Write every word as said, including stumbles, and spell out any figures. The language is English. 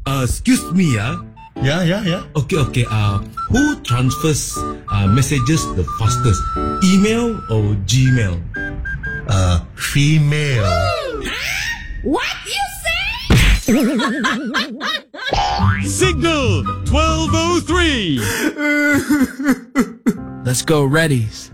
Uh, excuse me, ah. Yeah, yeah, yeah. Okay, okay. Uh, who transfers uh, messages the fastest? Email or Gmail? Uh, female. What you say? Signal twelve oh three. Let's go, Reddies.